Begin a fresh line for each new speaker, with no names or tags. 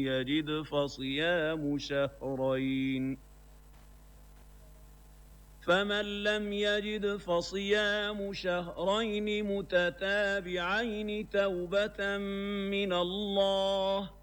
يجد فصيام شهرين فمن لم يجد فصيام شهرين متتابعين توبة من الله